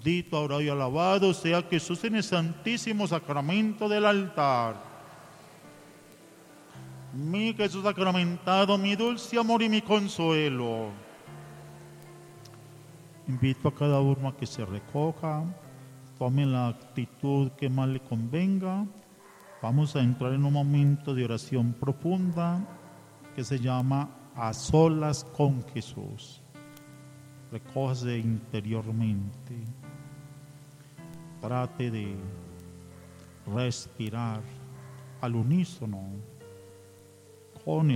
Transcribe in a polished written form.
Bendito, ahora y alabado sea Jesús en el santísimo sacramento del altar. Mi Jesús sacramentado, mi dulce amor y mi consuelo. Invito a cada uno a que se recoja, tome la actitud que más le convenga. Vamos a entrar en un momento de oración profunda que se llama A Solas con Jesús. Recójase interiormente. Trate de respirar al unísono con